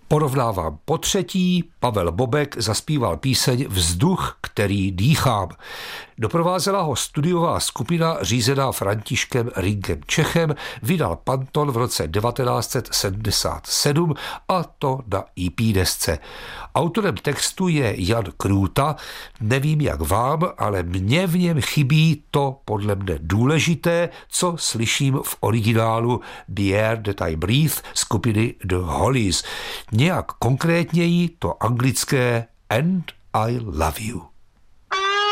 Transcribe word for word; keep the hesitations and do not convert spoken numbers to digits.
Porovnávám po třetí, Pavel Bobek zaspíval píseň Vzduch, který dýchám. Doprovázela ho studiová skupina řízená Františkem Rinkem Čechem, vydal Panton v roce devatenáct set sedmdesát sedm a to na í pé desce. Autorem textu je Jan Krůta, nevím jak vám, ale mně v něm chybí to podle mne důležité, co slyším v originálu The Air That I Breathe skupiny The Hollies. Nějak konkrétněji to anglické And I Love You.